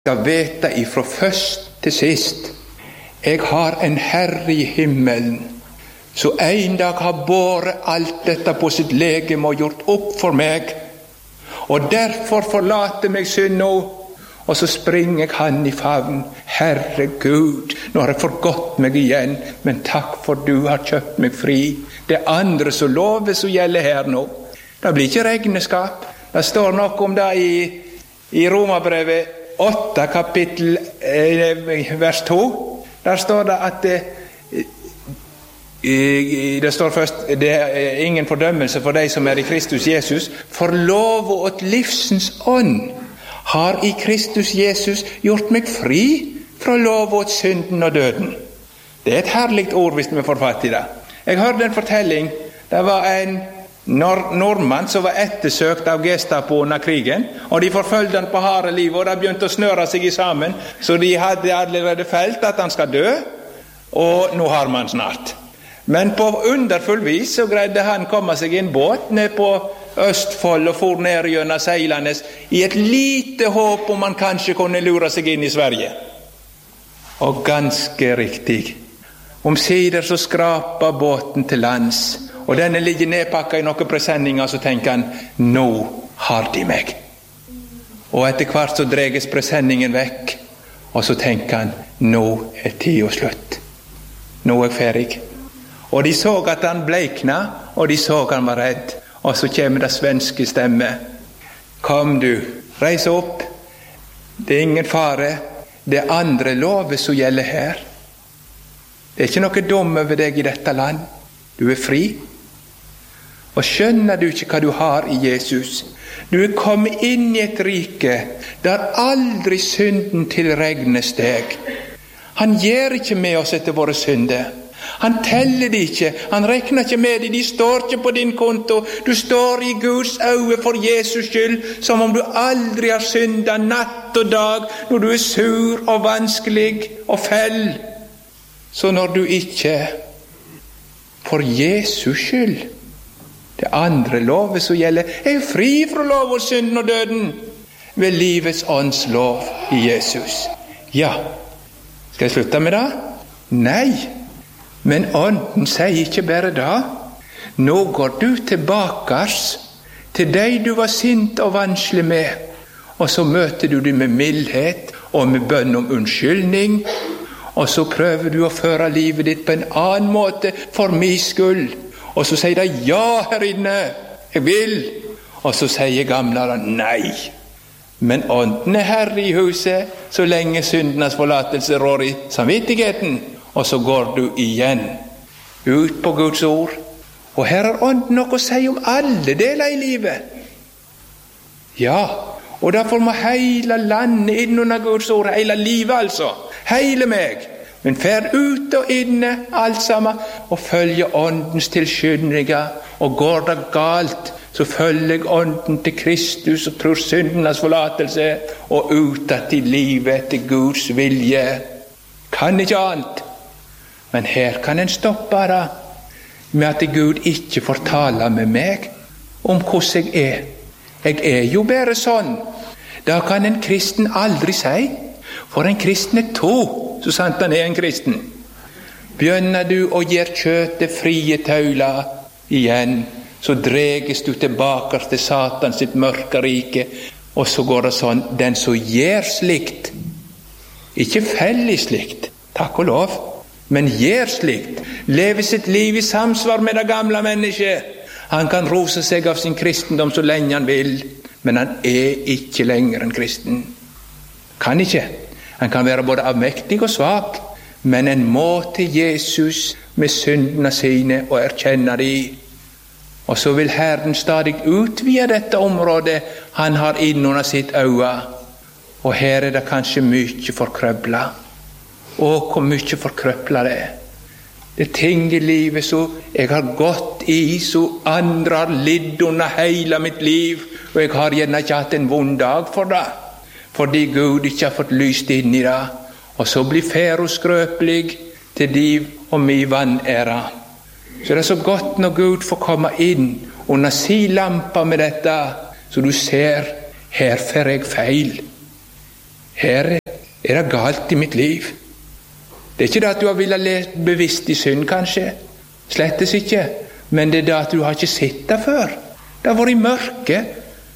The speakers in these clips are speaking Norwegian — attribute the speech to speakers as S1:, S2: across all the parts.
S1: skal vite ifra først til sist, jeg har en Herre i himmelen, så en dag har båret alt dette på sitt legeme og gjort opp for meg, og derfor forlater meg synd nå, og så springer jeg han i favn. Herre Gud, nå har jeg forgått meg igjen, men takk for du har kjøpt meg fri. Det andre så lovet som gjelder her nå. Det blir ikke regneskap. Det står noe om det i Romerbrevet 8 kapittel vers 2. Der står det at det står først, det er ingen fordømmelse for de som er i Kristus Jesus, for lov og et livsens ånd har i Kristus Jesus gjort meg fri fra lov og synden og døden. Det er et herligt ord hvis vi får fatt i det. Jeg hørte en fortelling. Det var en nordmann som var ettersøkt av Gestapo under krigen, og de forfølgde han på harde liv, og det begynte å snøre seg i sammen, så de hadde allerede felt at han skal dø, og nå har man snart. Men på underfull vis så greide han komme seg i en båt ned på Østfold og for ned gjennom seilene i et lite håp om man kanskje kunne lure seg inn i Sverige. Og ganske riktig, omsider så skraper båten til lands, og denne ligger nedpakket i noen presenninger, så tenker han, nå har de meg. Og etter hvert så dreges presenningen vekk, og så tenker han, nå er tiden slutt. Nå er jeg ferdig. Og de så at han bleikna, og de så at han var redd. Og så kommer det svenske stemme. Kom du, reis opp. Det er ingen fare. Det er andre lover som gjelder her. Det er ikke noe dom over deg i dette land. Du er fri. Og skjønner du ikke hva du har i Jesus? Du er kommet inn i et rike der aldri synden tilregnes deg. Han gjør ikke med oss etter våre synder. Han teller det ikke, han regner ikke med det, de står ikke på din konto. Du står i Guds øye for Jesus skyld, som om du aldri har syndet natt og dag, når du er sur og vanskelig og fell. Så når du ikke for Jesus skyld, det andre lovet som gjelder, er fri fra lov og synden og døden, ved livets ånds lov i Jesus. Ja, skal jeg slutte med det? Nei. Men ånden sier ikke bare det. Nå går du tilbake til deg du var sint og vanskelig med, og så møter du dem med mildhet og med bønn om unnskyldning, og så prøver du å føre livet ditt på en annen måte for min skyld, og så sier de ja her inne, jeg vil, og så sier gamlere nei. Men ånden er herre i huset så lenge syndenes forlatelse rår i samvittigheten. Og så går du igjen ut på Guds ord. Og her har ånden noe å si om alle deler i livet. Ja, og derfor må hele landet inn under Guds ord, hele livet altså, hele meg. Men fer ut og inne alt sammen, og følge åndens tilskyndige. Og går det galt, så følger jeg ånden til Kristus og tror syndenes forlatelse, og ut at i livet etter Guds vilje. Kan ikke annet. Men her kan en stoppe det med at Gud ikke får tale med meg om hvordan jeg er. Jeg er jo bare sånn. Da kan en kristen aldri si, for en kristen er to, så sant han er en kristen. Begynner du å gjøre kjøttet frie tøyler igjen, så dreges du tilbake til Satan sitt mørke rike, og så går det sånn, den som gjør slikt, ikke feller i slikt, takk og lov, men gjør slikt, lever sitt liv i samsvar med det gamle mennesket. Han kan rose seg av sin kristendom så lenge han vil, men han er ikke lenger en kristen. Kan ikke. Han kan være både avmektig og svak, men en må til Jesus med syndene sine og erkjenne de. Og så vil Herren stadig utvide dette området han har innunder sitt øye. Og her er det kanskje mye forkrøblet. Og hvor mye forkrøpler det er. Det er ting i livet som jeg har gått i, som andre har lidd under hele mitt liv, og jeg har gjerne ikke hatt en vond dag for det, fordi Gud ikke har fått lyst inn i det. Og så blir fero skrøpelig til de og mi vanære. Så det er så godt når Gud får komme inn under si lampa med dette, så du ser, her får jeg feil. her er det galt i mitt liv. Det er ikke det at du har villet leve bevisst i synd, kanskje. Slettes ikke. Men det er det at du har ikke sett det før. Det har vært i mørket.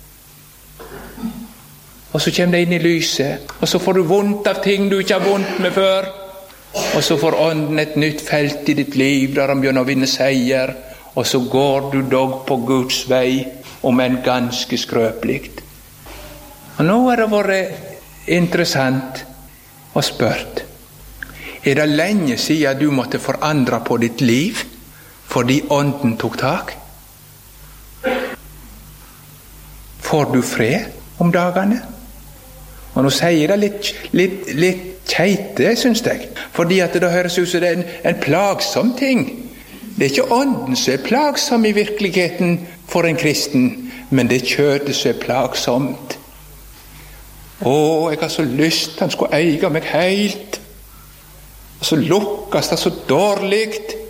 S1: Og så kommer det inn i lyset. Og så får du vondt av ting du ikke har vondt med før. Og så får Ånden et nytt felt i ditt liv, der han begynner å vinne seier. Og så går du dog på Guds vei, om en ganske skrøpelig. Og nå har det vært interessant og spurt. Er det lenge siden du måtte forandre på ditt liv fordi Ånden tok tak? Får du fred om dagene? Og nå sier det litt keite, synes jeg, fordi at det høres ut som det er en plagsom ting. Det er ikke Ånden som er plagsom i virkeligheten for en kristen, men det er kjøttet som er plagsomt. Jeg har så lyst, han skulle eie meg helt. Og så lukkes det så dårlig.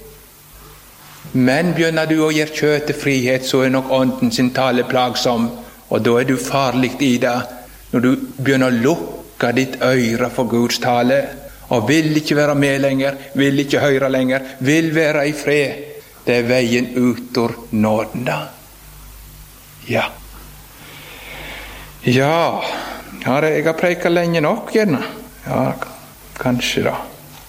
S1: Men begynner du å gjøre kjøttet frihet, så er nok Ånden sin tale plagsom, og da er du farlig i det, når du begynner å lukke ditt øre for Guds tale, og vil ikke være med lenger, vil ikke høre lenger, vil være i fred. Det er veien ut ur nåden da. Ja, jeg har preket lenge nok, gjerne. Ja, kanskje da.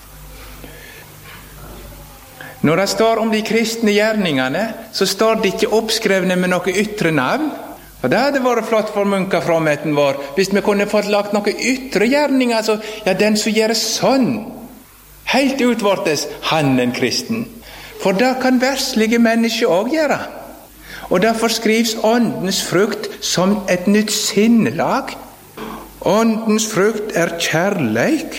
S1: Når det står om de kristne gjerningene, så står det ikke oppskrevne med noe ytre navn. Og det hadde vært flott for munkafromheten vår, hvis vi kunne fått lagt noe ytre gjerninger, altså, den som gjør sånn, helt utvortes, han en kristen. For det kan verslige mennesker også gjøre. Og derfor skrives Åndens frukt som et nytt sinnelag. Åndens frukt er kjærleik.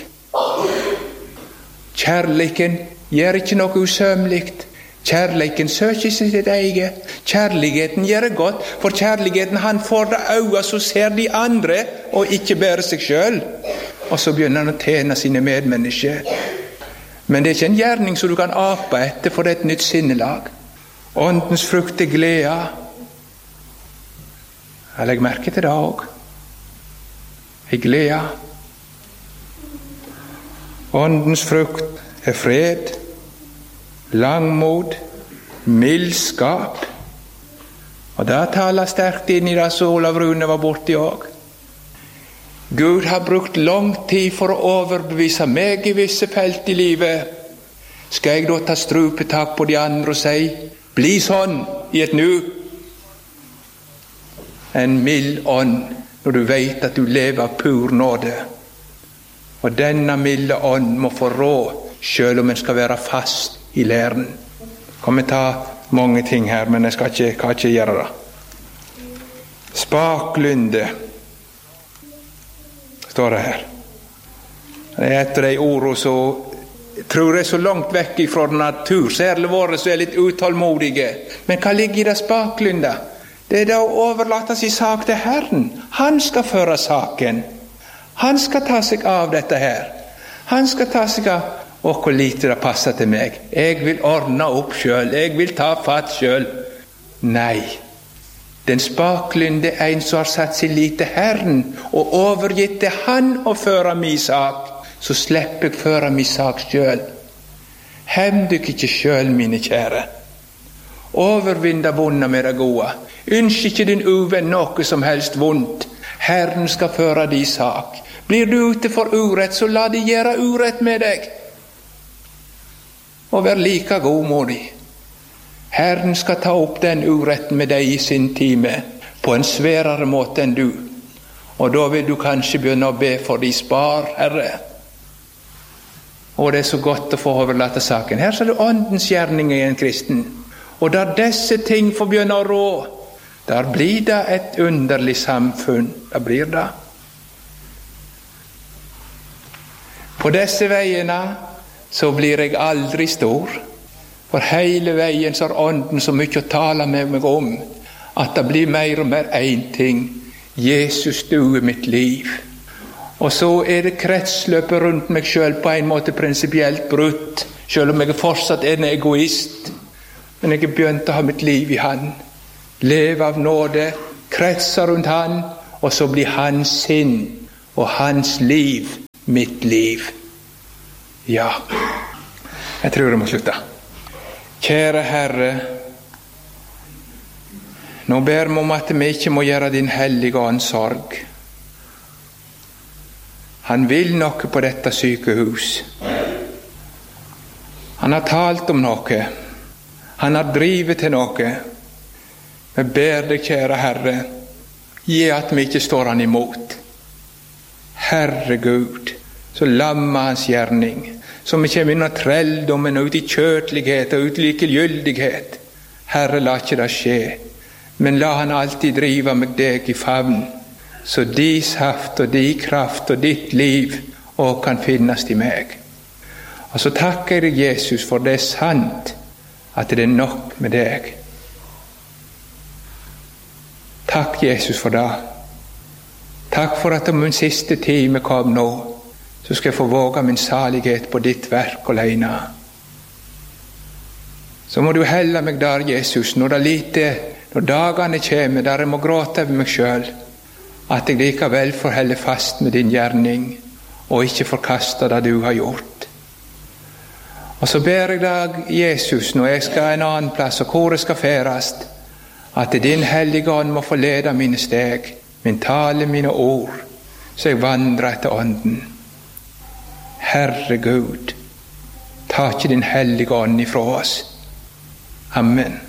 S1: Kjærleiken gjør ikke noe usømmelikt. Kjærleiken søker ikke sitt eget. Kjærligheten gjør det godt, for kjærligheten han får det øyne så ser de andre, og ikke bare seg selv. Og så begynner han å tjene sine medmennesker. Men det er ikke en gjerning som du kan ape etter, for det er et nytt sinnelag. Åndens frukt er glede. Jeg legger merke til det også. Jeg glede. Åndens frukt er fred, langmod, mildskap. Og det taler sterkt inn i det som Olav Rune var borti også. Gud har brukt lang tid for å overbevise meg i visse felt i livet. Skal jeg da ta strupetak på de andre og si, bli sånn i et nu? En mild ånd, når du vet at du lever av pur nåde. Og denne milde ånd må få råd, selv om en skal være fast i læren. Kan vi ta mange ting her, men jeg skal ikke gjøre det. Spaklynde står det her. Det er etter de ordene så tror jeg så langt vekk fra natur, særlig våre som er litt utålmodige. Men hva ligger i det spaklynde? Det er da å overlate sin sak til Herren. Han skal føre saken. Han skal ta seg av dette her. Han skal ta seg av hvor lite det passer til meg. Jeg vil ordne opp selv. Jeg vil ta fatt selv. Nei. Den spaklynde er en som har satt sin lit til Herren og overgitt til Han å føre min sak. Så slipper jeg føre min sak selv. Hem dykk ikke selv, mine kjære. Overvinn det vonde med det gode. Ønsk ikke din uvenn noe som helst vondt. Herren skal føre din sak. Blir du ute for urett, så la de gjøre urett med deg. Og vær like godmodig. Herren skal ta opp den uretten med deg i sin time, på en sværere måte enn du. Og da vil du kanskje begynne å be for de spar, Herre. Og det er så godt å få overlate saken. Her ser du åndens gjerning i en kristen. Og da disse ting får begynne å rå, der blir det et underlig samfunn. Det blir det. På disse veiene så blir jeg aldri stor. For hele veien så har ånden så mye å tale med meg om, at det blir mer og mer en ting. Jesus, du er mitt liv. Og så er det kretsløpet rundt meg selv på en måte prinsipielt brutt, selv om jeg fortsatt er en egoist. Men jeg har begynt å ha mitt liv i Han. Leve av nåde, kretser rundt Han, og så blir Han sin. og hans liv mitt liv. Ja, jeg tror jeg må slutte. Kjære Herre, nå ber vi om at vi ikke må gjøre din hellige ånd sorg. Han vil noe på dette sykehus. Han har talt om noe. Han har drivet til noe. Vi ber deg, kjære Herre, gi at vi ikke står han imot. Herre Gud, så lammer hans gjerning, så vi kommer inn av trelldommen ut i kjøtlighet og ut i likegyldighet. Herre, la ikke det skje, men la han alltid drive med deg i favn, så de saft og de kraft og ditt liv også kan finnes i meg. Og så takker jeg deg, Jesus, for det er sant at det er nok med deg. Takk, Jesus, for det. Takk for at om min siste time kom nå, så skal jeg få våge min salighet på ditt verk alene. Så må du helle meg der, Jesus, når dagene kommer, der jeg må gråte over meg selv, at jeg likevel får helle fast med din gjerning, og ikke forkaste det du har gjort. Og så ber jeg deg, Jesus, når jeg skal en annen plass, og hvor jeg skal ferast, at din hellige ånd må få lede mine steg, min tale, mine ord, så jeg vandrer etter ånden. Herre Gud, ta ikke din hellige ånd ifra oss. Amen.